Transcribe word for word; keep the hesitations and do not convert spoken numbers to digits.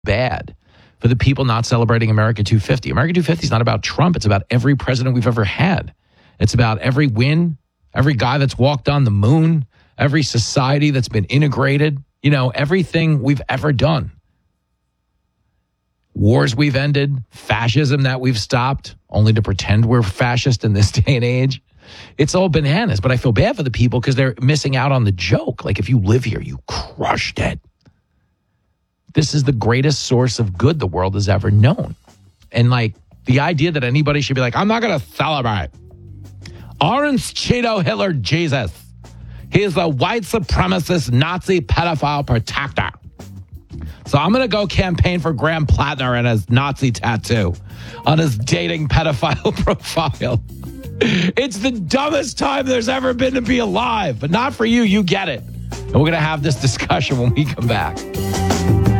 bad for the people not celebrating America two fifty. America two fifty is not about Trump. It's about every president we've ever had. It's about every win, every guy that's walked on the moon, every society that's been integrated, you know, everything we've ever done. Wars we've ended, fascism that we've stopped, only to pretend we're fascist in this day and age. It's all bananas, but I feel bad for the people because they're missing out on the joke. Like, if you live here, you crushed it. This is the greatest source of good the world has ever known. And, like, the idea that anybody should be like, I'm not going to celebrate Orange Cheeto Hitler Jesus. He's a white supremacist Nazi pedophile protector. So I'm going to go campaign for Graham Plattner and his Nazi tattoo on his dating pedophile profile. It's the dumbest time there's ever been to be alive, but not for you. You get it. And we're going to have this discussion when we come back.